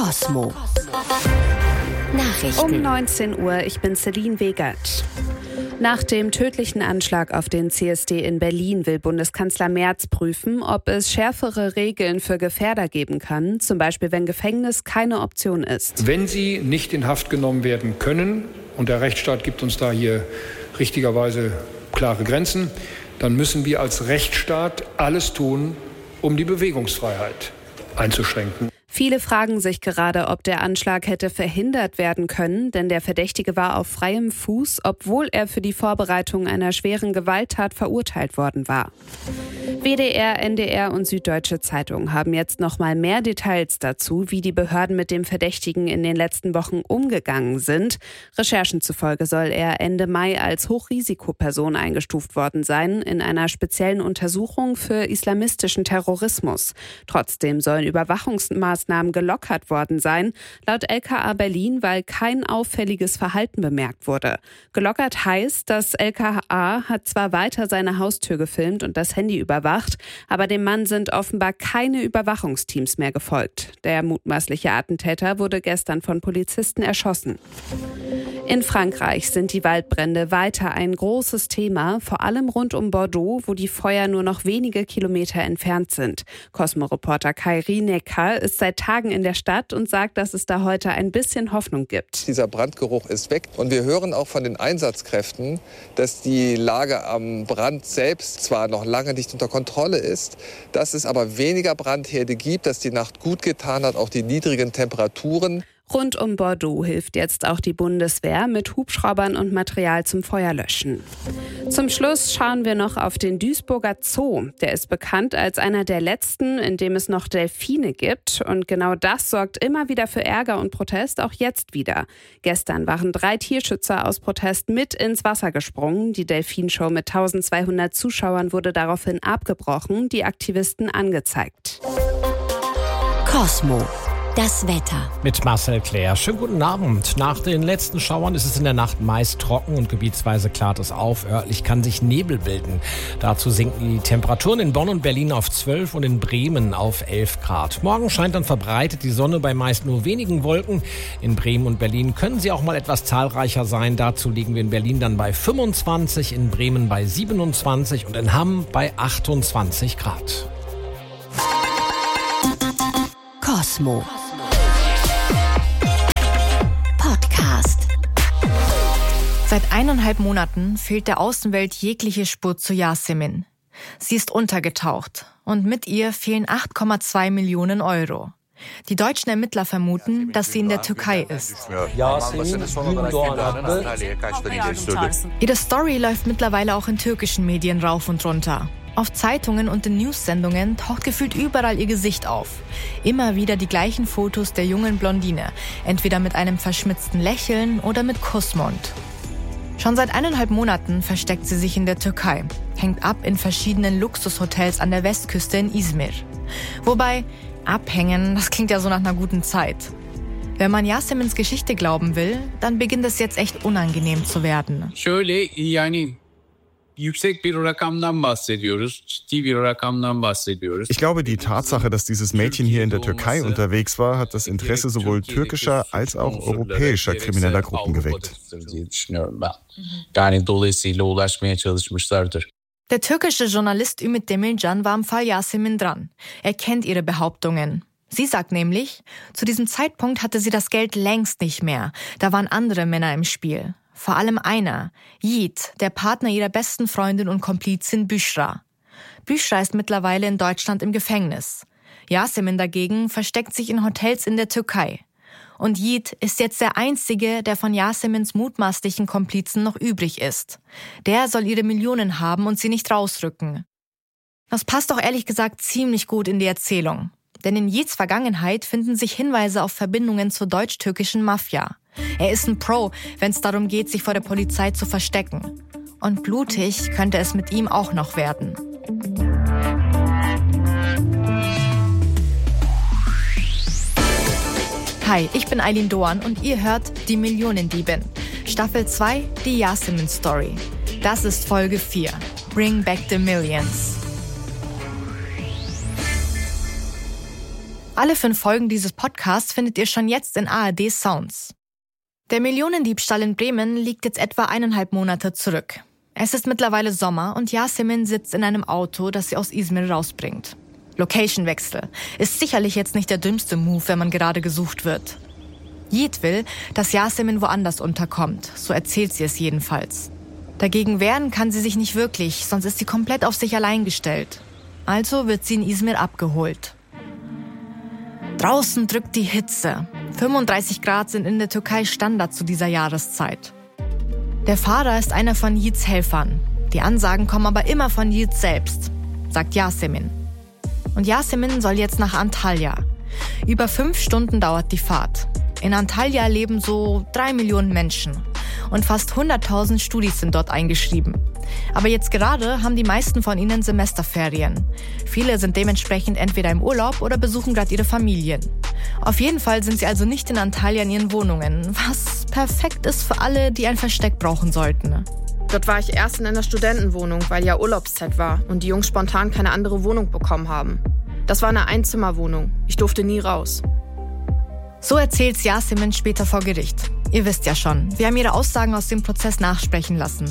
Kosmo. Nachrichten. Um 19 Uhr, ich bin Celine Wegert. Nach dem tödlichen Anschlag auf den CSD in Berlin will Bundeskanzler Merz prüfen, ob es schärfere Regeln für Gefährder geben kann, zum Beispiel wenn Gefängnis keine Option ist. Wenn sie nicht in Haft genommen werden können, und der Rechtsstaat gibt uns da hier richtigerweise klare Grenzen, dann müssen wir als Rechtsstaat alles tun, um die Bewegungsfreiheit einzuschränken. Viele fragen sich gerade, ob der Anschlag hätte verhindert werden können, denn der Verdächtige war auf freiem Fuß, obwohl er für die Vorbereitung einer schweren Gewalttat verurteilt worden war. WDR, NDR und Süddeutsche Zeitung haben jetzt noch mal mehr Details dazu, wie die Behörden mit dem Verdächtigen in den letzten Wochen umgegangen sind. Recherchen zufolge soll er Ende Mai als Hochrisikoperson eingestuft worden sein, in einer speziellen Untersuchung für islamistischen Terrorismus. Trotzdem sollen Überwachungsmaßnahmen gelockert worden sein, laut LKA Berlin, weil kein auffälliges Verhalten bemerkt wurde. Gelockert heißt, das LKA hat zwar weiter seine Haustür gefilmt und das Handy überwacht, aber dem Mann sind offenbar keine Überwachungsteams mehr gefolgt. Der mutmaßliche Attentäter wurde gestern von Polizisten erschossen. In Frankreich sind die Waldbrände weiter ein großes Thema, vor allem rund um Bordeaux, wo die Feuer nur noch wenige Kilometer entfernt sind. Cosmo-Reporter Kai Rienecker ist seit Tagen in der Stadt und sagt, dass es da heute ein bisschen Hoffnung gibt. Dieser Brandgeruch ist weg und wir hören auch von den Einsatzkräften, dass die Lage am Brand selbst zwar noch lange nicht unter Kontrolle ist, dass es aber weniger Brandherde gibt, dass die Nacht gut getan hat, auch die niedrigen Temperaturen. Rund um Bordeaux hilft jetzt auch die Bundeswehr mit Hubschraubern und Material zum Feuerlöschen. Zum Schluss schauen wir noch auf den Duisburger Zoo. Der ist bekannt als einer der letzten, in dem es noch Delfine gibt. Und genau das sorgt immer wieder für Ärger und Protest, auch jetzt wieder. Gestern waren 3 Tierschützer aus Protest mit ins Wasser gesprungen. Die Delfinshow mit 1200 Zuschauern wurde daraufhin abgebrochen, die Aktivisten angezeigt. Kosmo. Das Wetter. Mit Marcel Claire. Schönen guten Abend. Nach den letzten Schauern ist es in der Nacht meist trocken und gebietsweise klart es auf. Örtlich kann sich Nebel bilden. Dazu sinken die Temperaturen in Bonn und Berlin auf 12 und in Bremen auf 11 Grad. Morgen scheint dann verbreitet die Sonne bei meist nur wenigen Wolken. In Bremen und Berlin können sie auch mal etwas zahlreicher sein. Dazu liegen wir in Berlin dann bei 25, in Bremen bei 27 und in Hamm bei 28 Grad. Kosmo. Podcast. Seit 1,5 Monaten fehlt der Außenwelt jegliche Spur zu Yasemin. Sie ist untergetaucht und mit ihr fehlen 8,2 Millionen Euro. Die deutschen Ermittler vermuten, dass sie in der Türkei ist. Ihre Story läuft mittlerweile auch in türkischen Medien rauf und runter. Auf Zeitungen und in News-Sendungen taucht gefühlt überall ihr Gesicht auf. Immer wieder die gleichen Fotos der jungen Blondine, entweder mit einem verschmitzten Lächeln oder mit Kussmund. Schon seit 1,5 Monaten versteckt sie sich in der Türkei, hängt ab in verschiedenen Luxushotels an der Westküste in Izmir. Wobei, abhängen, das klingt ja so nach einer guten Zeit. Wenn man Yasemins Geschichte glauben will, dann beginnt es jetzt echt unangenehm zu werden. Ich glaube, die Tatsache, dass dieses Mädchen hier in der Türkei unterwegs war, hat das Interesse sowohl türkischer als auch europäischer krimineller Gruppen geweckt. Der türkische Journalist Ümit Demircan war am Fall Yasemin dran. Er kennt ihre Behauptungen. Sie sagt nämlich, zu diesem Zeitpunkt hatte sie das Geld längst nicht mehr. Da waren andere Männer im Spiel. Vor allem einer, Yiğit, der Partner ihrer besten Freundin und Komplizin Büşra. Büşra ist mittlerweile in Deutschland im Gefängnis. Yasemin dagegen versteckt sich in Hotels in der Türkei. Und Yiğit ist jetzt der Einzige, der von Yasemins mutmaßlichen Komplizen noch übrig ist. Der soll ihre Millionen haben und sie nicht rausrücken. Das passt doch ehrlich gesagt ziemlich gut in die Erzählung. Denn in Yiğits Vergangenheit finden sich Hinweise auf Verbindungen zur deutsch-türkischen Mafia. Er ist ein Pro, wenn es darum geht, sich vor der Polizei zu verstecken. Und blutig könnte es mit ihm auch noch werden. Hi, ich bin Aylin Doan und ihr hört Die Millionendiebin. Staffel 2, die Yasemin Story. Das ist Folge 4. Bring Back the Millions. Alle 5 Folgen dieses Podcasts findet ihr schon jetzt in ARD Sounds. Der Millionendiebstahl in Bremen liegt jetzt etwa 1,5 Monate zurück. Es ist mittlerweile Sommer und Yasemin sitzt in einem Auto, das sie aus Izmir rausbringt. Location-Wechsel ist sicherlich jetzt nicht der dümmste Move, wenn man gerade gesucht wird. Yiğit will, dass Yasemin woanders unterkommt, so erzählt sie es jedenfalls. Dagegen wehren kann sie sich nicht wirklich, sonst ist sie komplett auf sich allein gestellt. Also wird sie in Izmir abgeholt. Draußen drückt die Hitze. 35 Grad sind in der Türkei Standard zu dieser Jahreszeit. Der Fahrer ist einer von Yiğits Helfern. Die Ansagen kommen aber immer von Yiğit selbst, sagt Yasemin. Und Yasemin soll jetzt nach Antalya. Über 5 Stunden dauert die Fahrt. In Antalya leben so 3 Millionen Menschen. Und fast 100.000 Studis sind dort eingeschrieben. Aber jetzt gerade haben die meisten von ihnen Semesterferien. Viele sind dementsprechend entweder im Urlaub oder besuchen gerade ihre Familien. Auf jeden Fall sind sie also nicht in Antalya in ihren Wohnungen, was perfekt ist für alle, die ein Versteck brauchen sollten. Dort war ich erst in einer Studentenwohnung, weil ja Urlaubszeit war und die Jungs spontan keine andere Wohnung bekommen haben. Das war eine Einzimmerwohnung. Ich durfte nie raus. So erzählt Yasemin später vor Gericht. Ihr wisst ja schon, wir haben ihre Aussagen aus dem Prozess nachsprechen lassen.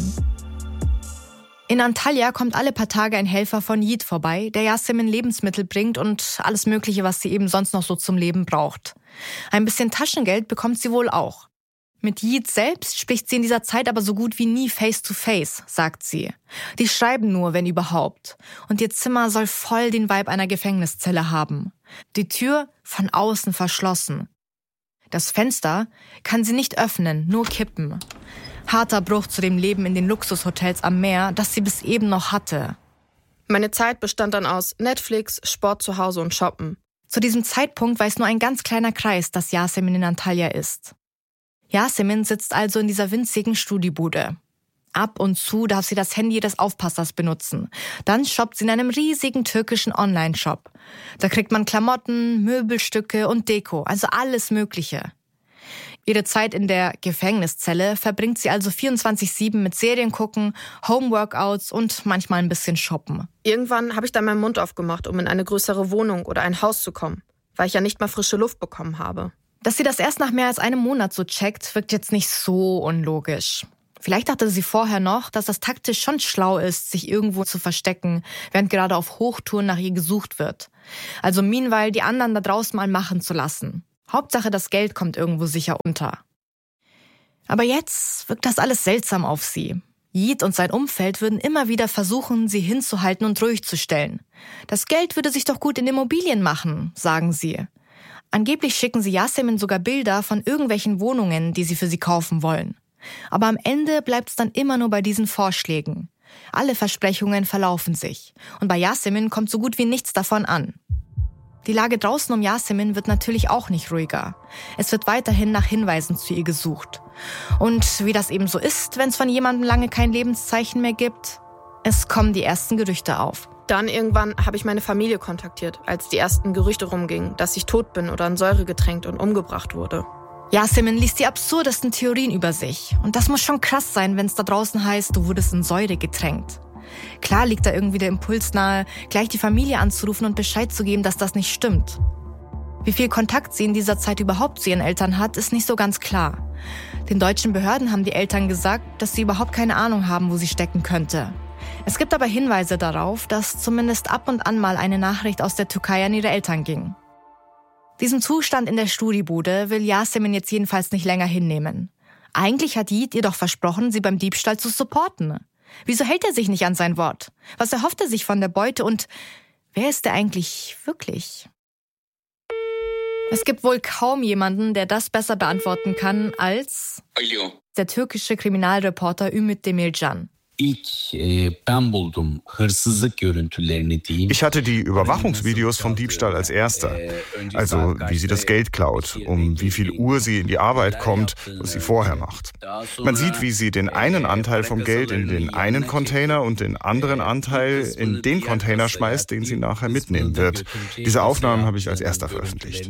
In Antalya kommt alle paar Tage ein Helfer von Yiğit vorbei, der Yasemin Lebensmittel bringt und alles Mögliche, was sie eben sonst noch so zum Leben braucht. Ein bisschen Taschengeld bekommt sie wohl auch. Mit Yiğit selbst spricht sie in dieser Zeit aber so gut wie nie face-to-face, sagt sie. Die schreiben nur, wenn überhaupt. Und ihr Zimmer soll voll den Vibe einer Gefängniszelle haben. Die Tür von außen verschlossen. Das Fenster kann sie nicht öffnen, nur kippen. Harter Bruch zu dem Leben in den Luxushotels am Meer, das sie bis eben noch hatte. Meine Zeit bestand dann aus Netflix, Sport zu Hause und Shoppen. Zu diesem Zeitpunkt weiß nur ein ganz kleiner Kreis, dass Yasemin in Antalya ist. Yasemin sitzt also in dieser winzigen Studiebude. Ab und zu darf sie das Handy des Aufpassers benutzen. Dann shoppt sie in einem riesigen türkischen Online-Shop. Da kriegt man Klamotten, Möbelstücke und Deko, also alles Mögliche. Ihre Zeit in der Gefängniszelle verbringt sie also 24/7 mit Serien gucken, Homeworkouts und manchmal ein bisschen shoppen. Irgendwann habe ich dann meinen Mund aufgemacht, um in eine größere Wohnung oder ein Haus zu kommen, weil ich ja nicht mal frische Luft bekommen habe. Dass sie das erst nach mehr als einem Monat so checkt, wirkt jetzt nicht so unlogisch. Vielleicht dachte sie vorher noch, dass das taktisch schon schlau ist, sich irgendwo zu verstecken, während gerade auf Hochtouren nach ihr gesucht wird. Also meanwhile die anderen da draußen mal machen zu lassen. Hauptsache, das Geld kommt irgendwo sicher unter. Aber jetzt wirkt das alles seltsam auf sie. Yiğit und sein Umfeld würden immer wieder versuchen, sie hinzuhalten und ruhig zu stellen. Das Geld würde sich doch gut in Immobilien machen, sagen sie. Angeblich schicken sie Yasemin sogar Bilder von irgendwelchen Wohnungen, die sie für sie kaufen wollen. Aber am Ende bleibt es dann immer nur bei diesen Vorschlägen. Alle Versprechungen verlaufen sich. Und bei Yasemin kommt so gut wie nichts davon an. Die Lage draußen um Yasemin wird natürlich auch nicht ruhiger. Es wird weiterhin nach Hinweisen zu ihr gesucht. Und wie das eben so ist, wenn es von jemandem lange kein Lebenszeichen mehr gibt, es kommen die ersten Gerüchte auf. Dann irgendwann habe ich meine Familie kontaktiert, als die ersten Gerüchte rumgingen, dass ich tot bin oder in Säure getränkt und umgebracht wurde. Yasemin liest die absurdesten Theorien über sich. Und das muss schon krass sein, wenn es da draußen heißt, du wurdest in Säure getränkt. Klar liegt da irgendwie der Impuls nahe, gleich die Familie anzurufen und Bescheid zu geben, dass das nicht stimmt. Wie viel Kontakt sie in dieser Zeit überhaupt zu ihren Eltern hat, ist nicht so ganz klar. Den deutschen Behörden haben die Eltern gesagt, dass sie überhaupt keine Ahnung haben, wo sie stecken könnte. Es gibt aber Hinweise darauf, dass zumindest ab und an mal eine Nachricht aus der Türkei an ihre Eltern ging. Diesen Zustand in der Studiebude will Yasemin jetzt jedenfalls nicht länger hinnehmen. Eigentlich hat Yiğit ihr doch versprochen, sie beim Diebstahl zu supporten. Wieso hält er sich nicht an sein Wort? Was erhofft er sich von der Beute und wer ist er eigentlich wirklich? Es gibt wohl kaum jemanden, der das besser beantworten kann als der türkische Kriminalreporter Ümit Demircan. Ich hatte die Überwachungsvideos vom Diebstahl als erster. Also wie sie das Geld klaut, um wie viel Uhr sie in die Arbeit kommt, was sie vorher macht. Man sieht, wie sie den einen Anteil vom Geld in den einen Container und den anderen Anteil in den Container schmeißt, den sie nachher mitnehmen wird. Diese Aufnahmen habe ich als erster veröffentlicht.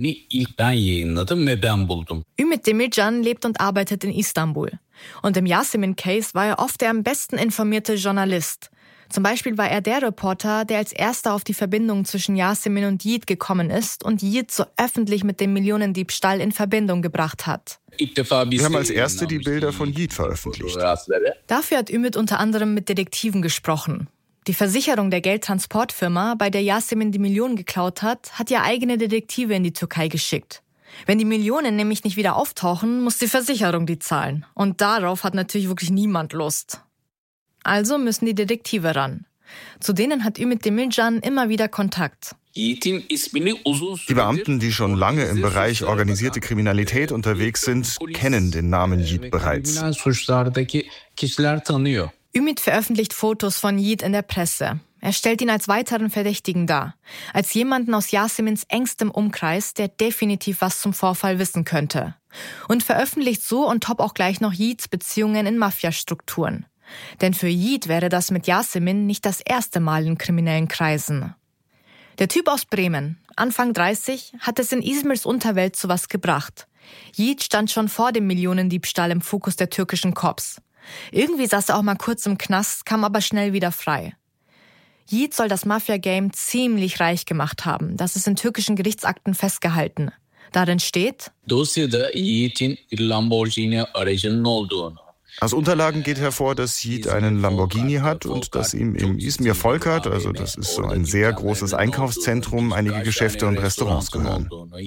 Ümit Demircan lebt und arbeitet in Istanbul. Und im Yasemin-Case war er oft der am besten informierte Journalist. Zum Beispiel war er der Reporter, der als erster auf die Verbindung zwischen Yasemin und Yiğit gekommen ist und Yiğit so öffentlich mit dem Millionendiebstahl in Verbindung gebracht hat. Wir haben als Erste die Bilder von Yiğit veröffentlicht. Dafür hat Ümit unter anderem mit Detektiven gesprochen. Die Versicherung der Geldtransportfirma, bei der Yasemin die Millionen geklaut hat, hat ja eigene Detektive in die Türkei geschickt. Wenn die Millionen nämlich nicht wieder auftauchen, muss die Versicherung die zahlen. Und darauf hat natürlich wirklich niemand Lust. Also müssen die Detektive ran. Zu denen hat Ümit Demircan immer wieder Kontakt. Die Beamten, die schon lange im Bereich organisierte Kriminalität unterwegs sind, kennen den Namen Yiğit bereits. Ümit veröffentlicht Fotos von Yiğit in der Presse. Er stellt ihn als weiteren Verdächtigen dar. Als jemanden aus Yasemins engstem Umkreis, der definitiv was zum Vorfall wissen könnte. Und veröffentlicht so on top auch gleich noch Yiğits Beziehungen in Mafiastrukturen. Denn für Yiğit wäre das mit Yasemin nicht das erste Mal in kriminellen Kreisen. Der Typ aus Bremen, Anfang 30, hat es in İzmir's Unterwelt zu was gebracht. Yiğit stand schon vor dem Millionendiebstahl im Fokus der türkischen Cops. Irgendwie saß er auch mal kurz im Knast, kam aber schnell wieder frei. Yiğit soll das Mafia-Game ziemlich reich gemacht haben. Das ist in türkischen Gerichtsakten festgehalten. Darin steht: Aus Unterlagen geht hervor, dass Yiğit einen Lamborghini hat und dass ihm im İzmir Volkart, also das ist so ein sehr großes Einkaufszentrum, einige Geschäfte und Restaurants gehören.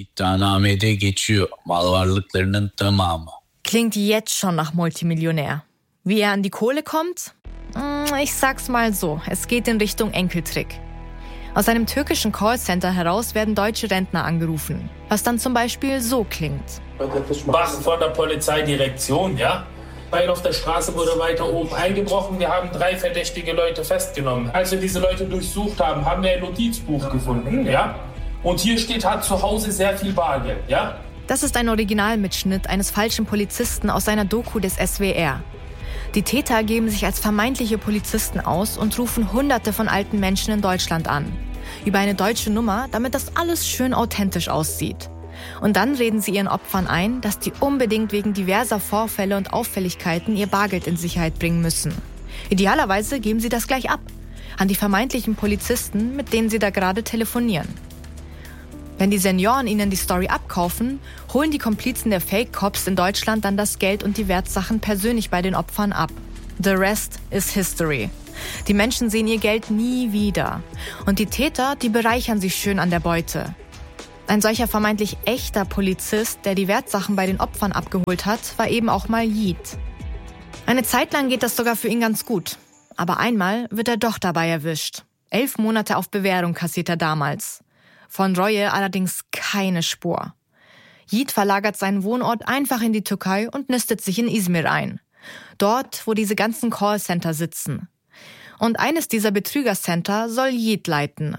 Klingt jetzt schon nach Multimillionär. Wie er an die Kohle kommt? Ich sag's mal so, es geht in Richtung Enkeltrick. Aus einem türkischen Callcenter heraus werden deutsche Rentner angerufen, was dann zum Beispiel so klingt. Wachen von der Polizeidirektion, ja? Weil auf der Straße wurde weiter oben eingebrochen. Wir haben 3 verdächtige Leute festgenommen. Als wir diese Leute durchsucht haben, haben wir ein Notizbuch gefunden, ja? Und hier steht, hat zu Hause sehr viel Bargeld, ja? Das ist ein Originalmitschnitt eines falschen Polizisten aus einer Doku des SWR. Die Täter geben sich als vermeintliche Polizisten aus und rufen Hunderte von alten Menschen in Deutschland an. Über eine deutsche Nummer, damit das alles schön authentisch aussieht. Und dann reden sie ihren Opfern ein, dass die unbedingt wegen diverser Vorfälle und Auffälligkeiten ihr Bargeld in Sicherheit bringen müssen. Idealerweise geben sie das gleich ab. An die vermeintlichen Polizisten, mit denen sie da gerade telefonieren. Wenn die Senioren ihnen die Story abkaufen, holen die Komplizen der Fake-Cops in Deutschland dann das Geld und die Wertsachen persönlich bei den Opfern ab. The rest is history. Die Menschen sehen ihr Geld nie wieder. Und die Täter, die bereichern sich schön an der Beute. Ein solcher vermeintlich echter Polizist, der die Wertsachen bei den Opfern abgeholt hat, war eben auch mal Yiğit. Eine Zeit lang geht das sogar für ihn ganz gut. Aber einmal wird er doch dabei erwischt. 11 Monate auf Bewährung kassiert er damals. Von Reue allerdings keine Spur. Yiğit verlagert seinen Wohnort einfach in die Türkei und nistet sich in İzmir ein. Dort, wo diese ganzen Callcenter sitzen. Und eines dieser Betrügercenter soll Yiğit leiten.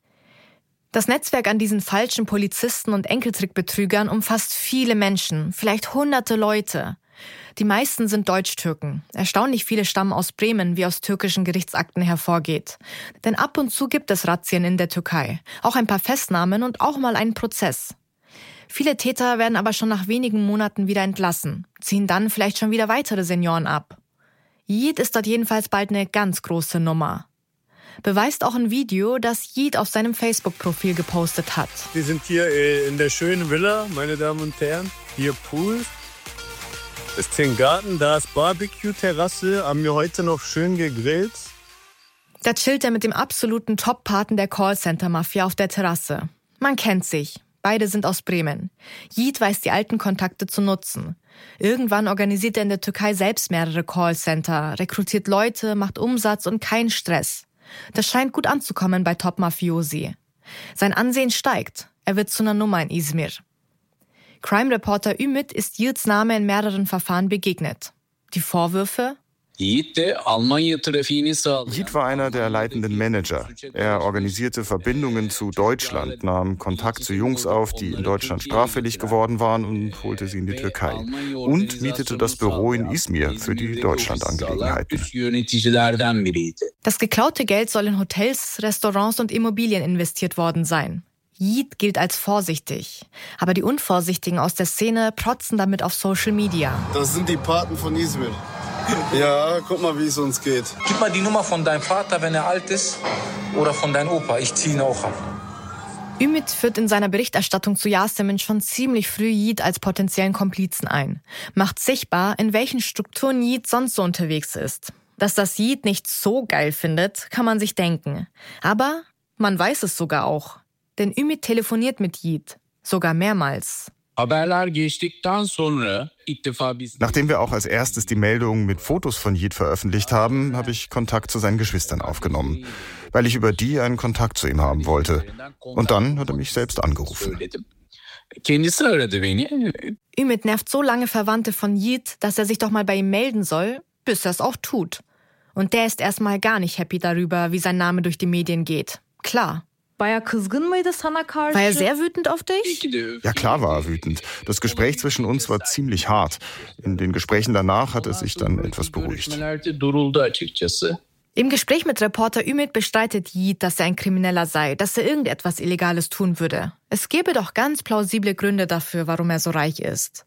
Das Netzwerk an diesen falschen Polizisten und Enkeltrickbetrügern umfasst viele Menschen, vielleicht hunderte Leute. Die meisten sind Deutsch-Türken. Erstaunlich viele stammen aus Bremen, wie aus türkischen Gerichtsakten hervorgeht. Denn ab und zu gibt es Razzien in der Türkei. Auch ein paar Festnahmen und auch mal einen Prozess. Viele Täter werden aber schon nach wenigen Monaten wieder entlassen, ziehen dann vielleicht schon wieder weitere Senioren ab. Yiğit ist dort jedenfalls bald eine ganz große Nummer. Beweist auch ein Video, das Yiğit auf seinem Facebook-Profil gepostet hat. Wir sind hier in der schönen Villa, meine Damen und Herren. Hier Pool. Es ist ein Garten, da ist Barbecue-Terrasse, haben wir heute noch schön gegrillt. Da chillt er mit dem absoluten Top-Paten der Callcenter-Mafia auf der Terrasse. Man kennt sich. Beide sind aus Bremen. Yiğit weiß die alten Kontakte zu nutzen. Irgendwann organisiert er in der Türkei selbst mehrere Callcenter, rekrutiert Leute, macht Umsatz und keinen Stress. Das scheint gut anzukommen bei Top-Mafiosi. Sein Ansehen steigt. Er wird zu einer Nummer in İzmir. Crime-Reporter Ümit ist Yiğits Name in mehreren Verfahren begegnet. Die Vorwürfe? Yiğit war einer der leitenden Manager. Er organisierte Verbindungen zu Deutschland, nahm Kontakt zu Jungs auf, die in Deutschland straffällig geworden waren und holte sie in die Türkei. Und mietete das Büro in İzmir für die Deutschlandangelegenheiten. Das geklaute Geld soll in Hotels, Restaurants und Immobilien investiert worden sein. Yiğit gilt als vorsichtig. Aber die Unvorsichtigen aus der Szene protzen damit auf Social Media. Das sind die Paten von İzmir. Ja, guck mal, wie es uns geht. Gib mal die Nummer von deinem Vater, wenn er alt ist, oder von deinem Opa. Ich ziehe ihn auch ab. Ümit führt in seiner Berichterstattung zu Yasemin schon ziemlich früh Yiğit als potenziellen Komplizen ein. Macht sichtbar, in welchen Strukturen Yiğit sonst so unterwegs ist. Dass das Yiğit nicht so geil findet, kann man sich denken. Aber man weiß es sogar auch. Denn Ümit telefoniert mit Yiğit. Sogar mehrmals. Nachdem wir auch als erstes die Meldung mit Fotos von Yiğit veröffentlicht haben, habe ich Kontakt zu seinen Geschwistern aufgenommen, weil ich über die einen Kontakt zu ihm haben wollte. Und dann hat er mich selbst angerufen. Ümit nervt so lange Verwandte von Yiğit, dass er sich doch mal bei ihm melden soll, bis er es auch tut. Und der ist erstmal gar nicht happy darüber, wie sein Name durch die Medien geht. Klar. War er sehr wütend auf dich? Ja, klar war er wütend. Das Gespräch zwischen uns war ziemlich hart. In den Gesprächen danach hat er sich dann etwas beruhigt. Im Gespräch mit Reporter Ümit bestreitet Yiğit, dass er ein Krimineller sei, dass er irgendetwas Illegales tun würde. Es gäbe doch ganz plausible Gründe dafür, warum er so reich ist.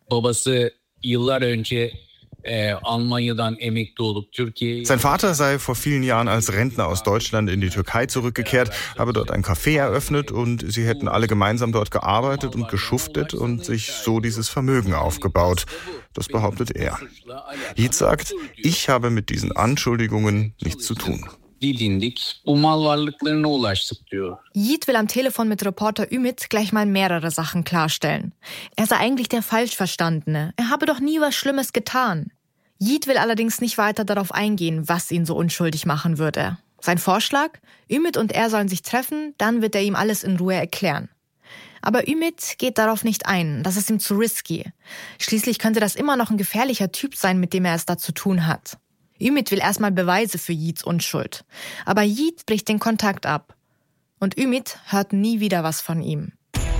Sein Vater sei vor vielen Jahren als Rentner aus Deutschland in die Türkei zurückgekehrt, habe dort ein Café eröffnet und sie hätten alle gemeinsam dort gearbeitet und geschuftet und sich so dieses Vermögen aufgebaut. Das behauptet er. Yiğit sagt, ich habe mit diesen Anschuldigungen nichts zu tun. Yiğit will am Telefon mit Reporter Ümit gleich mal mehrere Sachen klarstellen. Er sei eigentlich der Falschverstandene. Er habe doch nie was Schlimmes getan. Yiğit will allerdings nicht weiter darauf eingehen, was ihn so unschuldig machen würde. Sein Vorschlag? Ümit und er sollen sich treffen, dann wird er ihm alles in Ruhe erklären. Aber Ümit geht darauf nicht ein. Das ist ihm zu risky. Schließlich könnte das immer noch ein gefährlicher Typ sein, mit dem er es da zu tun hat. Ümit will erstmal Beweise für Yiğits Unschuld. Aber Yiğit bricht den Kontakt ab. Und Ümit hört nie wieder was von ihm.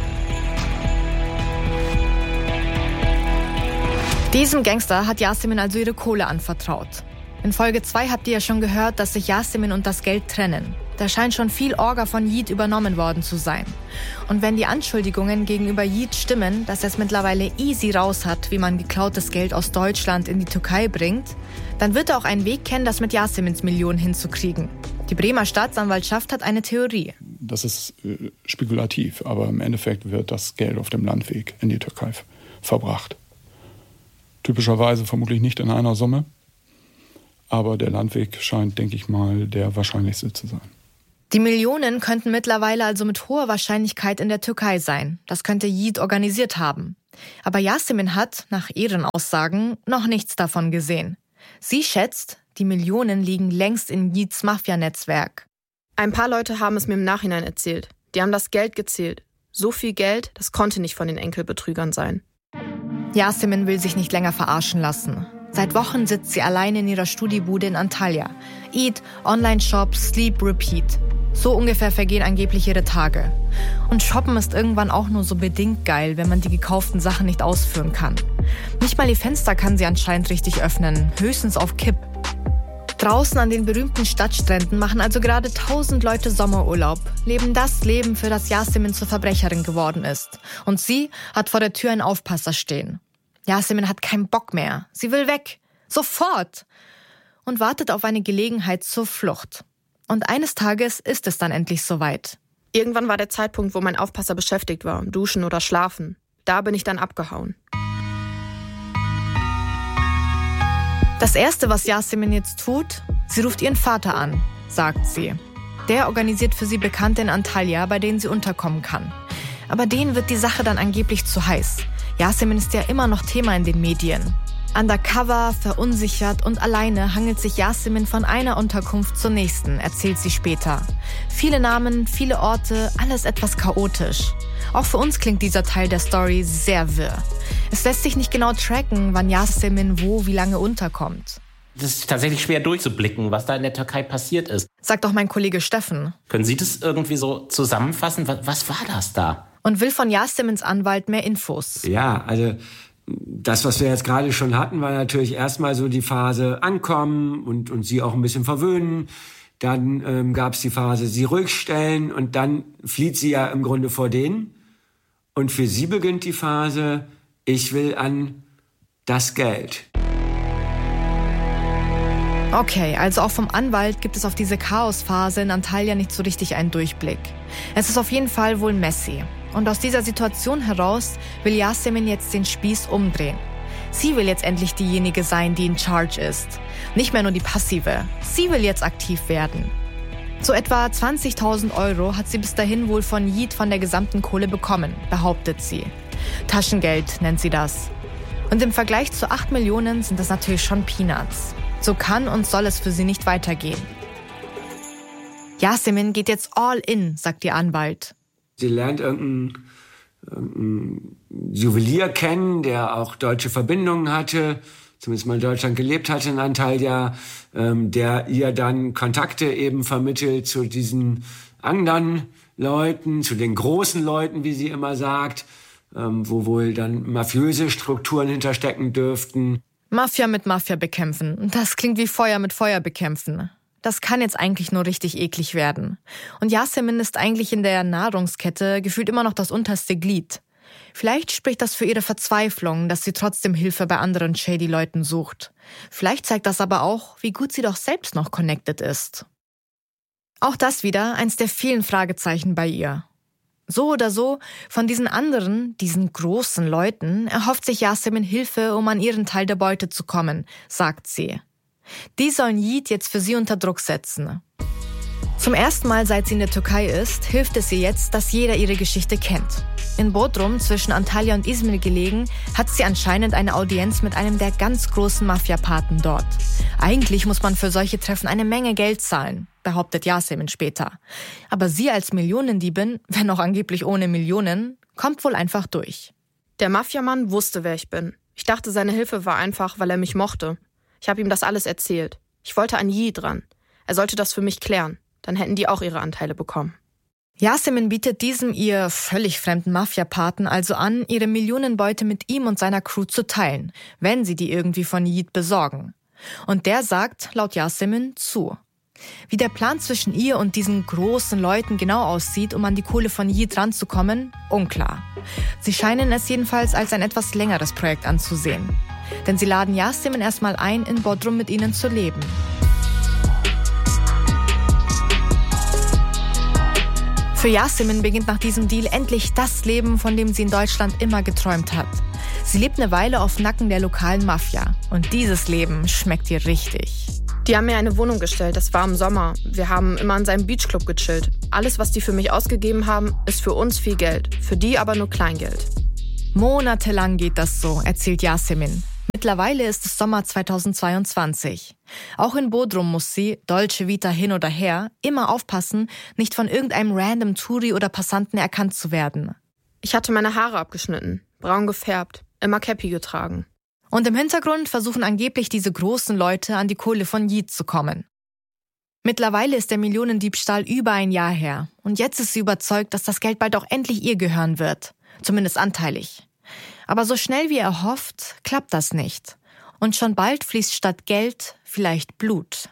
Diesem Gangster hat Yasemin also ihre Kohle anvertraut. In Folge 2 habt ihr ja schon gehört, dass sich Yasemin und das Geld trennen. Da scheint schon viel Orga von Yiğit übernommen worden zu sein. Und wenn die Anschuldigungen gegenüber Yiğit stimmen, dass er es mittlerweile easy raus hat, wie man geklautes Geld aus Deutschland in die Türkei bringt, dann wird er auch einen Weg kennen, das mit Yasemins Millionen hinzukriegen. Die Bremer Staatsanwaltschaft hat eine Theorie. Das ist spekulativ, aber im Endeffekt wird das Geld auf dem Landweg in die Türkei verbracht. Typischerweise vermutlich nicht in einer Summe, aber der Landweg scheint, denke ich mal, der wahrscheinlichste zu sein. Die Millionen könnten mittlerweile also mit hoher Wahrscheinlichkeit in der Türkei sein. Das könnte Yiğit organisiert haben. Aber Yasemin hat, nach ihren Aussagen, noch nichts davon gesehen. Sie schätzt, die Millionen liegen längst in Yiğits Mafia-Netzwerk. Ein paar Leute haben es mir im Nachhinein erzählt. Die haben das Geld gezählt. So viel Geld, das konnte nicht von den Enkelbetrügern sein. Yasemin will sich nicht länger verarschen lassen. Seit Wochen sitzt sie allein in ihrer Studiebude in Antalya. Eat, Online-Shop, Sleep, Repeat. So ungefähr vergehen angeblich ihre Tage. Und Shoppen ist irgendwann auch nur so bedingt geil, wenn man die gekauften Sachen nicht ausführen kann. Nicht mal die Fenster kann sie anscheinend richtig öffnen, höchstens auf Kipp. Draußen an den berühmten Stadtstränden machen also gerade 1000 Leute Sommerurlaub, leben das Leben, für das Yasemin zur Verbrecherin geworden ist. Und sie hat vor der Tür einen Aufpasser stehen. Yasemin hat keinen Bock mehr. Sie will weg. Sofort. Und wartet auf eine Gelegenheit zur Flucht. Und eines Tages ist es dann endlich soweit. Irgendwann war der Zeitpunkt, wo mein Aufpasser beschäftigt war, duschen oder schlafen. Da bin ich dann abgehauen. Das Erste, was Yasemin jetzt tut, sie ruft ihren Vater an, sagt sie. Der organisiert für sie Bekannte in Antalya, bei denen sie unterkommen kann. Aber denen wird die Sache dann angeblich zu heiß. Yasemin ist ja immer noch Thema in den Medien. Undercover, verunsichert und alleine hangelt sich Yasemin von einer Unterkunft zur nächsten, erzählt sie später. Viele Namen, viele Orte, alles etwas chaotisch. Auch für uns klingt dieser Teil der Story sehr wirr. Es lässt sich nicht genau tracken, wann Yasemin wo wie lange unterkommt. Es ist tatsächlich schwer durchzublicken, was da in der Türkei passiert ist. Sagt auch mein Kollege Steffen. Können Sie das irgendwie so zusammenfassen? Was war das da? Und will von Yasemins Anwalt mehr Infos. Ja, also das, was wir jetzt gerade schon hatten, war natürlich erstmal so die Phase ankommen und sie auch ein bisschen verwöhnen. Dann gab es die Phase sie ruhig stellen und dann flieht sie ja im Grunde vor denen. Und für sie beginnt die Phase, ich will an das Geld. Okay, also auch vom Anwalt gibt es auf diese Chaosphase in Antalya nicht so richtig einen Durchblick. Es ist auf jeden Fall wohl messy. Und aus dieser Situation heraus will Yasemin jetzt den Spieß umdrehen. Sie will jetzt endlich diejenige sein, die in charge ist. Nicht mehr nur die Passive. Sie will jetzt aktiv werden. So etwa 20.000 € hat sie bis dahin wohl von Yiğit von der gesamten Kohle bekommen, behauptet sie. Taschengeld nennt sie das. Und im Vergleich zu 8 Millionen sind das natürlich schon Peanuts. So kann und soll es für sie nicht weitergehen. Yasemin geht jetzt all in, sagt ihr Anwalt. Sie lernt irgendeinen Juwelier kennen, der auch deutsche Verbindungen hatte, zumindest mal in Deutschland gelebt hatte in Antalya, der ihr dann Kontakte eben vermittelt zu diesen anderen Leuten, zu den großen Leuten, wie sie immer sagt, wo wohl dann mafiöse Strukturen hinterstecken dürften. Mafia mit Mafia bekämpfen. Das klingt wie Feuer mit Feuer bekämpfen. Das kann jetzt eigentlich nur richtig eklig werden. Und Yasemin ist eigentlich in der Nahrungskette gefühlt immer noch das unterste Glied. Vielleicht spricht das für ihre Verzweiflung, dass sie trotzdem Hilfe bei anderen shady Leuten sucht. Vielleicht zeigt das aber auch, wie gut sie doch selbst noch connected ist. Auch das wieder eins der vielen Fragezeichen bei ihr. So oder so, von diesen anderen, diesen großen Leuten, erhofft sich Yasemin Hilfe, um an ihren Teil der Beute zu kommen, sagt sie. Die sollen Yiğit jetzt für sie unter Druck setzen. Zum ersten Mal, seit sie in der Türkei ist, hilft es ihr jetzt, dass jeder ihre Geschichte kennt. In Bodrum, zwischen Antalya und Izmir gelegen, hat sie anscheinend eine Audienz mit einem der ganz großen Mafiapaten dort. Eigentlich muss man für solche Treffen eine Menge Geld zahlen, behauptet Yasemin später. Aber sie als Millionendiebin, wenn auch angeblich ohne Millionen, kommt wohl einfach durch. Der Mafiamann wusste, wer ich bin. Ich dachte, seine Hilfe war einfach, weil er mich mochte. Ich habe ihm das alles erzählt. Ich wollte an Yiğit ran. Er sollte das für mich klären. Dann hätten die auch ihre Anteile bekommen. Yasemin bietet diesem ihr völlig fremden Mafiapaten also an, ihre Millionenbeute mit ihm und seiner Crew zu teilen, wenn sie die irgendwie von Yiğit besorgen. Und der sagt, laut Yasemin, zu. Wie der Plan zwischen ihr und diesen großen Leuten genau aussieht, um an die Kohle von Yiğit ranzukommen, unklar. Sie scheinen es jedenfalls als ein etwas längeres Projekt anzusehen. Denn sie laden Yasemin erstmal ein, in Bodrum mit ihnen zu leben. Für Yasemin beginnt nach diesem Deal endlich das Leben, von dem sie in Deutschland immer geträumt hat. Sie lebt eine Weile auf Nacken der lokalen Mafia. Und dieses Leben schmeckt ihr richtig. Die haben mir eine Wohnung gestellt, das war im Sommer. Wir haben immer in seinem Beachclub gechillt. Alles, was die für mich ausgegeben haben, ist für uns viel Geld. Für die aber nur Kleingeld. Monatelang geht das so, erzählt Yasemin. Mittlerweile ist es Sommer 2022. Auch in Bodrum muss sie, Dolce Vita hin oder her, immer aufpassen, nicht von irgendeinem random Touri oder Passanten erkannt zu werden. Ich hatte meine Haare abgeschnitten, braun gefärbt, immer Käppi getragen. Und im Hintergrund versuchen angeblich diese großen Leute an die Kohle von Yiğit zu kommen. Mittlerweile ist der Millionendiebstahl über ein Jahr her. Und jetzt ist sie überzeugt, dass das Geld bald auch endlich ihr gehören wird. Zumindest anteilig. Aber so schnell wie er hofft, klappt das nicht. Und schon bald fließt statt Geld vielleicht Blut.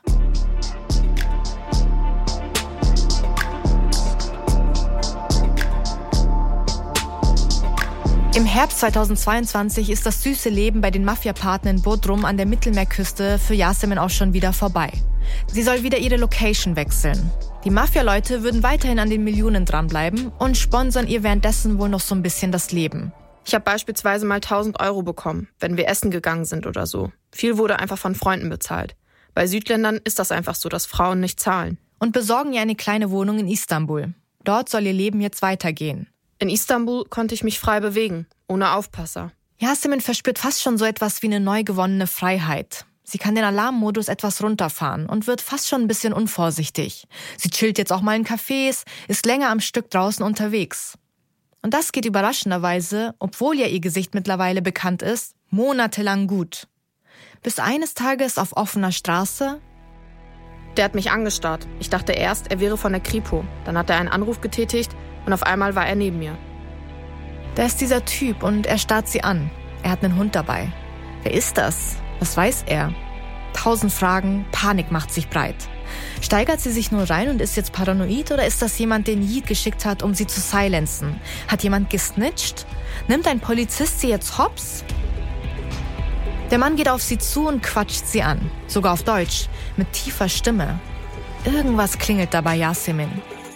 Im Herbst 2022 ist das süße Leben bei den Mafiapartnern in Bodrum an der Mittelmeerküste für Yasemin auch schon wieder vorbei. Sie soll wieder ihre Location wechseln. Die Mafia-Leute würden weiterhin an den Millionen dranbleiben und sponsern ihr währenddessen wohl noch so ein bisschen das Leben. Ich habe beispielsweise mal 1.000 € bekommen, wenn wir essen gegangen sind oder so. Viel wurde einfach von Freunden bezahlt. Bei Südländern ist das einfach so, dass Frauen nicht zahlen. Und besorgen ihr eine kleine Wohnung in Istanbul. Dort soll ihr Leben jetzt weitergehen. In Istanbul konnte ich mich frei bewegen, ohne Aufpasser. Yasemin verspürt fast schon so etwas wie eine neu gewonnene Freiheit. Sie kann den Alarmmodus etwas runterfahren und wird fast schon ein bisschen unvorsichtig. Sie chillt jetzt auch mal in Cafés, ist länger am Stück draußen unterwegs. Und das geht überraschenderweise, obwohl ja ihr Gesicht mittlerweile bekannt ist, monatelang gut. Bis eines Tages auf offener Straße. Der hat mich angestarrt. Ich dachte erst, er wäre von der Kripo. Dann hat er einen Anruf getätigt und auf einmal war er neben mir. Da ist dieser Typ und er starrt sie an. Er hat einen Hund dabei. Wer ist das? Was weiß er? 1000 Fragen, Panik macht sich breit. Steigert sie sich nur rein und ist jetzt paranoid oder ist das jemand, den Yiğit geschickt hat, um sie zu silenzen? Hat jemand gesnitcht? Nimmt ein Polizist sie jetzt hops? Der Mann geht auf sie zu und quatscht sie an, sogar auf Deutsch, mit tiefer Stimme. Irgendwas klingelt da bei Yasemin.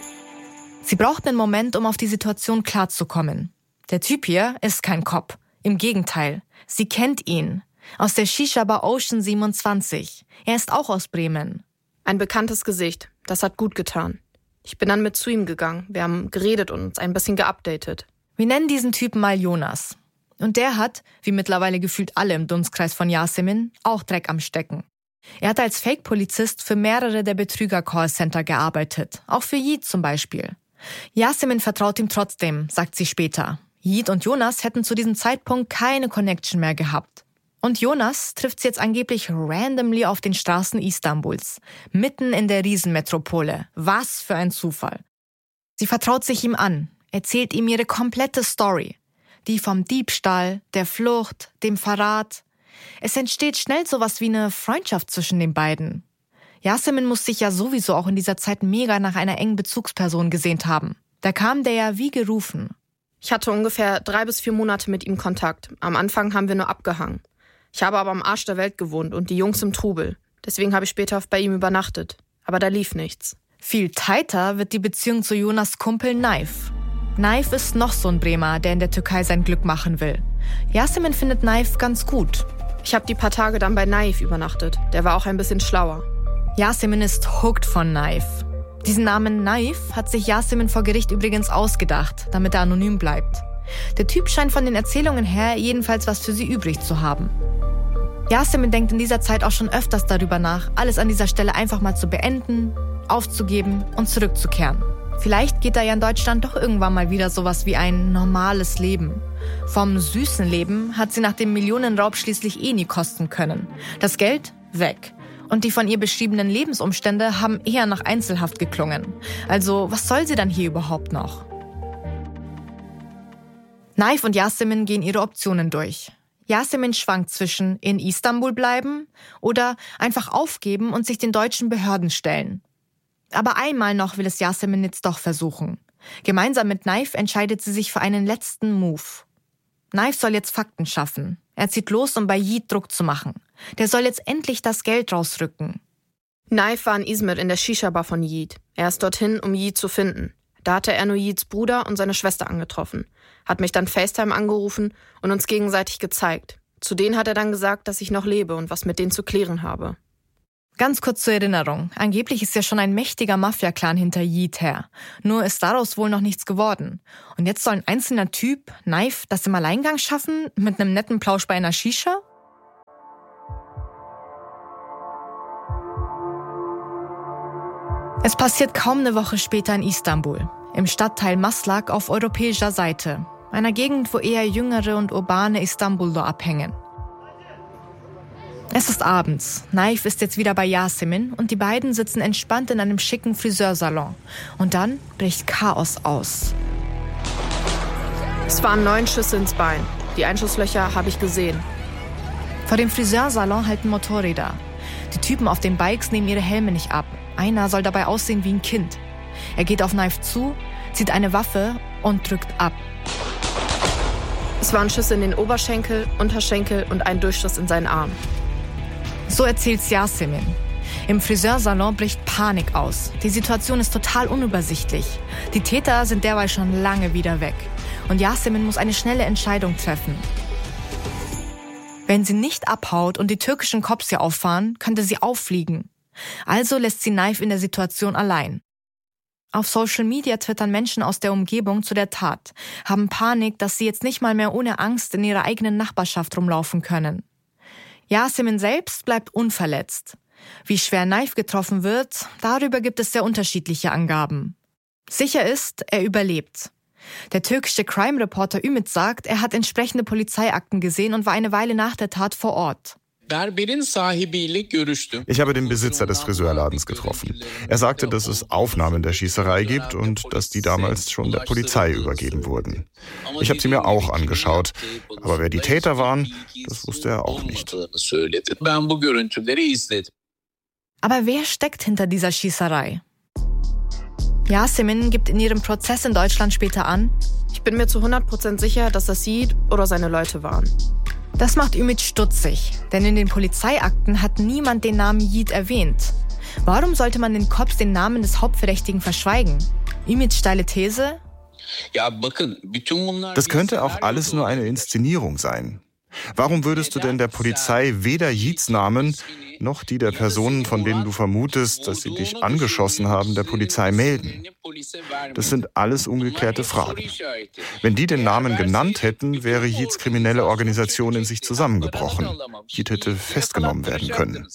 Sie braucht einen Moment, um auf die Situation klarzukommen. Der Typ hier ist kein Cop. Im Gegenteil, sie kennt ihn. Aus der Shisha-Bar Ocean 27. Er ist auch aus Bremen. Ein bekanntes Gesicht, das hat gut getan. Ich bin dann mit zu ihm gegangen. Wir haben geredet und uns ein bisschen geupdatet. Wir nennen diesen Typen mal Jonas. Und der hat, wie mittlerweile gefühlt alle im Dunstkreis von Yasemin, auch Dreck am Stecken. Er hat als Fake-Polizist für mehrere der Betrüger-Callcenter gearbeitet, auch für Yeet zum Beispiel. Yasemin vertraut ihm trotzdem, sagt sie später. Yeet und Jonas hätten zu diesem Zeitpunkt keine Connection mehr gehabt. Und Jonas trifft sie jetzt angeblich randomly auf den Straßen Istanbuls, mitten in der Riesenmetropole. Was für ein Zufall. Sie vertraut sich ihm an, erzählt ihm ihre komplette Story. Die vom Diebstahl, der Flucht, dem Verrat. Es entsteht schnell sowas wie eine Freundschaft zwischen den beiden. Yasemin muss sich ja sowieso auch in dieser Zeit mega nach einer engen Bezugsperson gesehnt haben. Da kam der ja wie gerufen. Ich hatte ungefähr 3 bis 4 Monate mit ihm Kontakt. Am Anfang haben wir nur abgehangen. Ich habe aber am Arsch der Welt gewohnt und die Jungs im Trubel. Deswegen habe ich später bei ihm übernachtet. Aber da lief nichts. Viel tighter wird die Beziehung zu Jonas' Kumpel Naif. Naif ist noch so ein Bremer, der in der Türkei sein Glück machen will. Yasemin findet Naif ganz gut. Ich habe die paar Tage dann bei Naif übernachtet. Der war auch ein bisschen schlauer. Yasemin ist hooked von Naif. Diesen Namen Naif hat sich Yasemin vor Gericht übrigens ausgedacht, damit er anonym bleibt. Der Typ scheint von den Erzählungen her jedenfalls was für sie übrig zu haben. Yasemin denkt in dieser Zeit auch schon öfters darüber nach, alles an dieser Stelle einfach mal zu beenden, aufzugeben und zurückzukehren. Vielleicht geht da ja in Deutschland doch irgendwann mal wieder sowas wie ein normales Leben. Vom süßen Leben hat sie nach dem Millionenraub schließlich nie kosten können. Das Geld weg. Und die von ihr beschriebenen Lebensumstände haben eher nach Einzelhaft geklungen. Also was soll sie dann hier überhaupt noch? Naif und Yasemin gehen ihre Optionen durch. Yasemin schwankt zwischen in Istanbul bleiben oder einfach aufgeben und sich den deutschen Behörden stellen. Aber einmal noch will es Yasemin jetzt doch versuchen. Gemeinsam mit Naif entscheidet sie sich für einen letzten Move. Naif soll jetzt Fakten schaffen. Er zieht los, um bei Yeet Druck zu machen. Der soll jetzt endlich das Geld rausrücken. Naif war in Izmir in der Shisha-Bar von Yeet. Er ist dorthin, um Yeet zu finden. Da hatte er nur Yeets Bruder und seine Schwester angetroffen. Hat mich dann FaceTime angerufen und uns gegenseitig gezeigt. Zu denen hat er dann gesagt, dass ich noch lebe und was mit denen zu klären habe. Ganz kurz zur Erinnerung. Angeblich ist ja schon ein mächtiger Mafia-Clan hinter Yeet her. Nur ist daraus wohl noch nichts geworden. Und jetzt soll ein einzelner Typ, Naif, das im Alleingang schaffen? Mit einem netten Plausch bei einer Shisha? Es passiert kaum eine Woche später in Istanbul. Im Stadtteil Maslak auf europäischer Seite. Einer Gegend, wo eher jüngere und urbane Istanbuler abhängen. Es ist abends. Naif ist jetzt wieder bei Yasemin und die beiden sitzen entspannt in einem schicken Friseursalon. Und dann bricht Chaos aus. Es waren 9 Schüsse ins Bein. Die Einschusslöcher habe ich gesehen. Vor dem Friseursalon halten Motorräder. Die Typen auf den Bikes nehmen ihre Helme nicht ab. Einer soll dabei aussehen wie ein Kind. Er geht auf Naif zu, zieht eine Waffe und drückt ab. Es waren Schüsse in den Oberschenkel, Unterschenkel und ein Durchschuss in seinen Arm. So erzählt's Yasemin. Im Friseursalon bricht Panik aus. Die Situation ist total unübersichtlich. Die Täter sind derweil schon lange wieder weg. Und Yasemin muss eine schnelle Entscheidung treffen. Wenn sie nicht abhaut und die türkischen Cops hier auffahren, könnte sie auffliegen. Also lässt sie Naif in der Situation allein. Auf Social Media twittern Menschen aus der Umgebung zu der Tat, haben Panik, dass sie jetzt nicht mal mehr ohne Angst in ihrer eigenen Nachbarschaft rumlaufen können. Yasemin selbst bleibt unverletzt. Wie schwer Naif getroffen wird, darüber gibt es sehr unterschiedliche Angaben. Sicher ist, er überlebt. Der türkische Crime-Reporter Ümit sagt, er hat entsprechende Polizeiakten gesehen und war eine Weile nach der Tat vor Ort. Ich habe den Besitzer des Friseurladens getroffen. Er sagte, dass es Aufnahmen der Schießerei gibt und dass die damals schon der Polizei übergeben wurden. Ich habe sie mir auch angeschaut, aber wer die Täter waren, das wusste er auch nicht. Aber wer steckt hinter dieser Schießerei? Yasemin gibt in ihrem Prozess in Deutschland später an: Ich bin mir zu 100% sicher, dass das Yeet oder seine Leute waren. Das macht Ümit stutzig, denn in den Polizeiakten hat niemand den Namen Yiğit erwähnt. Warum sollte man den Cops den Namen des Hauptverdächtigen verschweigen? Ümits steile These? Das könnte auch alles nur eine Inszenierung sein. Warum würdest du denn der Polizei weder Yiğits Namen noch die der Personen, von denen du vermutest, dass sie dich angeschossen haben, der Polizei melden? Das sind alles ungeklärte Fragen. Wenn die den Namen genannt hätten, wäre Yiğits kriminelle Organisation in sich zusammengebrochen. Yiğit hätte festgenommen werden können.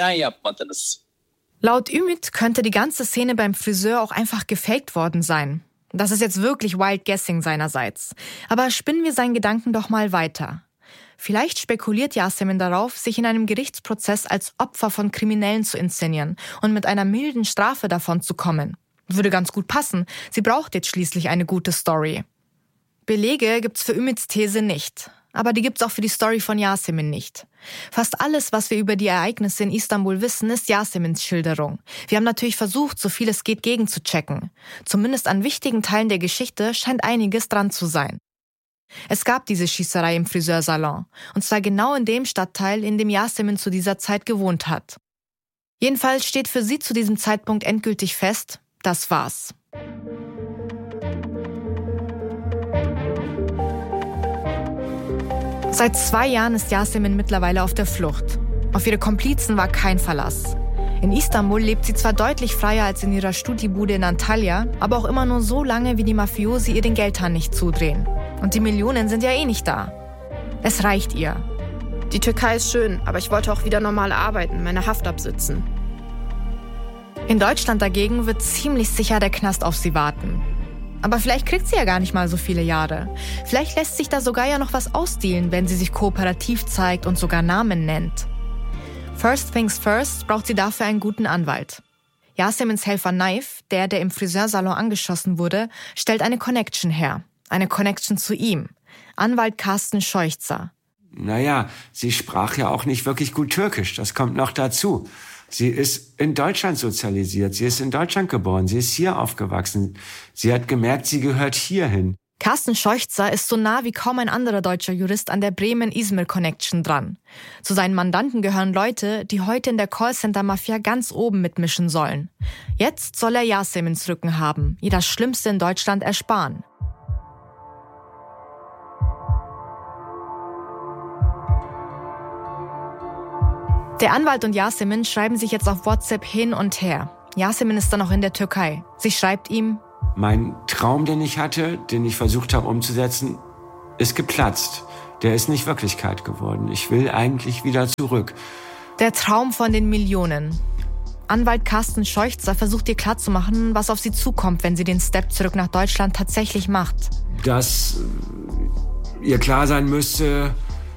Laut Ümit könnte die ganze Szene beim Friseur auch einfach gefaked worden sein. Das ist jetzt wirklich wild guessing seinerseits. Aber spinnen wir seinen Gedanken doch mal weiter. Vielleicht spekuliert Yasemin darauf, sich in einem Gerichtsprozess als Opfer von Kriminellen zu inszenieren und mit einer milden Strafe davon zu kommen. Würde ganz gut passen. Sie braucht jetzt schließlich eine gute Story. Belege gibt's für Ümits These nicht. Aber die gibt's auch für die Story von Yasemin nicht. Fast alles, was wir über die Ereignisse in Istanbul wissen, ist Yasemins Schilderung. Wir haben natürlich versucht, so viel es geht, gegenzuchecken. Zumindest an wichtigen Teilen der Geschichte scheint einiges dran zu sein. Es gab diese Schießerei im Friseursalon, und zwar genau in dem Stadtteil, in dem Yasemin zu dieser Zeit gewohnt hat. Jedenfalls steht für sie zu diesem Zeitpunkt endgültig fest, das war's. Seit 2 Jahren ist Yasemin mittlerweile auf der Flucht. Auf ihre Komplizen war kein Verlass. In Istanbul lebt sie zwar deutlich freier als in ihrer Studi-Bude in Antalya, aber auch immer nur so lange, wie die Mafiosi ihr den Geldhahn nicht zudrehen. Und die Millionen sind ja eh nicht da. Es reicht ihr. Die Türkei ist schön, aber ich wollte auch wieder normal arbeiten, meine Haft absitzen. In Deutschland dagegen wird ziemlich sicher der Knast auf sie warten. Aber vielleicht kriegt sie ja gar nicht mal so viele Jahre. Vielleicht lässt sich da sogar ja noch was ausdealen, wenn sie sich kooperativ zeigt und sogar Namen nennt. First things first braucht sie dafür einen guten Anwalt. Yasemins Helfer Naif, der im Friseursalon angeschossen wurde, stellt eine Connection her. Eine Connection zu ihm. Anwalt Carsten Scheuchzer. Naja, sie sprach ja auch nicht wirklich gut Türkisch. Das kommt noch dazu. Sie ist in Deutschland sozialisiert. Sie ist in Deutschland geboren. Sie ist hier aufgewachsen. Sie hat gemerkt, sie gehört hierhin. Carsten Scheuchzer ist so nah wie kaum ein anderer deutscher Jurist an der Bremen-Izmir-Connection dran. Zu seinen Mandanten gehören Leute, die heute in der Callcenter-Mafia ganz oben mitmischen sollen. Jetzt soll er Yasemins Rücken haben, ihr das Schlimmste in Deutschland ersparen. Der Anwalt und Yasemin schreiben sich jetzt auf WhatsApp hin und her. Yasemin ist dann noch in der Türkei. Sie schreibt ihm: Mein Traum, den ich hatte, den ich versucht habe umzusetzen, ist geplatzt. Der ist nicht Wirklichkeit geworden. Ich will eigentlich wieder zurück. Der Traum von den Millionen. Anwalt Carsten Scheuchzer versucht ihr klarzumachen, was auf sie zukommt, wenn sie den Step zurück nach Deutschland tatsächlich macht. Dass ihr klar sein müsste,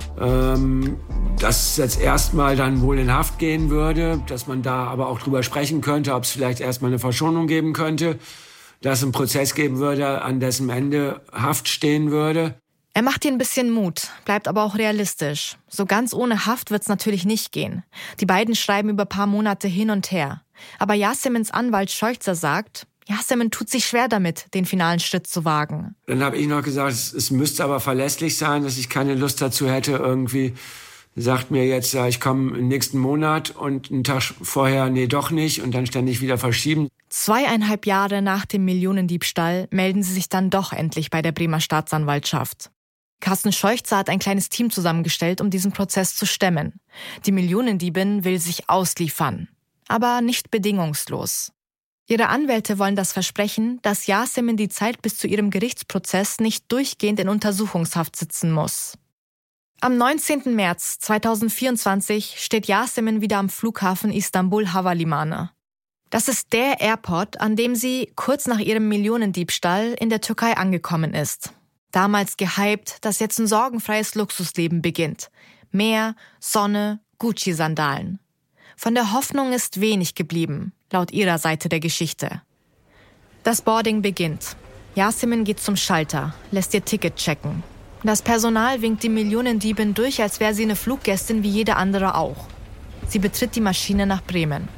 dass es jetzt erstmal dann wohl in Haft gehen würde, dass man da aber auch drüber sprechen könnte, ob es vielleicht erstmal eine Verschonung geben könnte, dass es einen Prozess geben würde, an dessen Ende Haft stehen würde. Er macht ihr ein bisschen Mut, bleibt aber auch realistisch. So ganz ohne Haft wird's natürlich nicht gehen. Die beiden schreiben über ein paar Monate hin und her. Aber Yasemins Anwalt Scheuchzer sagt, Yasemin tut sich schwer damit, den finalen Schritt zu wagen. Dann habe ich noch gesagt, es müsste aber verlässlich sein, dass ich keine Lust dazu hätte, irgendwie sagt mir jetzt, ja, ich komme im nächsten Monat und einen Tag vorher, nee, doch nicht und dann ständig wieder verschieben. 2,5 Jahre nach dem Millionendiebstahl melden sie sich dann doch endlich bei der Bremer Staatsanwaltschaft. Carsten Scheuchzer hat ein kleines Team zusammengestellt, um diesen Prozess zu stemmen. Die Millionendiebin will sich ausliefern, aber nicht bedingungslos. Ihre Anwälte wollen das Versprechen, dass Yasemin die Zeit bis zu ihrem Gerichtsprozess nicht durchgehend in Untersuchungshaft sitzen muss. Am 19. März 2024 steht Yasemin wieder am Flughafen Istanbul Havalimanı. Das ist der Airport, an dem sie kurz nach ihrem Millionendiebstahl in der Türkei angekommen ist. Damals gehypt, dass jetzt ein sorgenfreies Luxusleben beginnt. Meer, Sonne, Gucci-Sandalen. Von der Hoffnung ist wenig geblieben, laut ihrer Seite der Geschichte. Das Boarding beginnt. Yasemin geht zum Schalter, lässt ihr Ticket checken. Das Personal winkt die Millionendiebin durch, als wäre sie eine Fluggästin wie jede andere auch. Sie betritt die Maschine nach Bremen.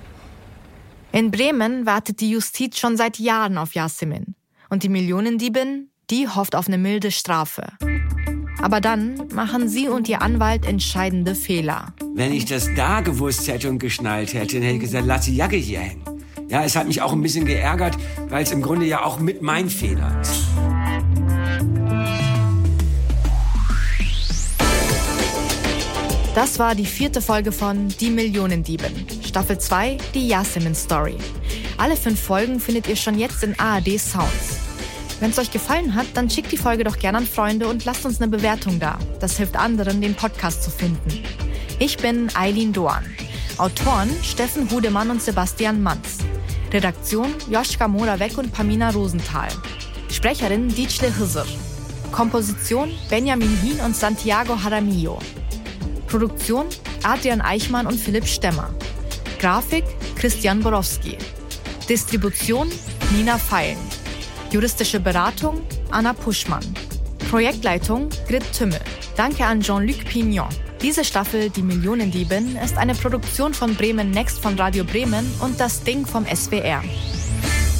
In Bremen wartet die Justiz schon seit Jahren auf Yasemin. Und die Millionendiebin, die hofft auf eine milde Strafe. Aber dann machen sie und ihr Anwalt entscheidende Fehler. Wenn ich das da gewusst hätte und geschnallt hätte, dann hätte ich gesagt, lass die Jacke hier hängen. Ja, es hat mich auch ein bisschen geärgert, weil es im Grunde ja auch mit mein Fehler ist. Das war die 4. Folge von Die Millionendieben. Staffel 2, die Yasemin Story. Alle 5 Folgen findet ihr schon jetzt in ARD Sounds. Wenn es euch gefallen hat, dann schickt die Folge doch gerne an Freunde und lasst uns eine Bewertung da. Das hilft anderen, den Podcast zu finden. Ich bin Eileen Doan. Autoren Steffen Hudemann und Sebastian Manz. Redaktion Joschka Moravec und Pamina Rosenthal. Sprecherin Dichle Hüser. Komposition Benjamin Hien und Santiago Jaramillo. Produktion Adrian Eichmann und Philipp Stemmer. Grafik Christian Borowski. Distribution Nina Feilen. Juristische Beratung Anna Puschmann. Projektleitung Grit Tümmel. Danke an Jean-Luc Pignon. Diese Staffel, Die Millionendieben, ist eine Produktion von Bremen Next von Radio Bremen und Das Ding vom SWR.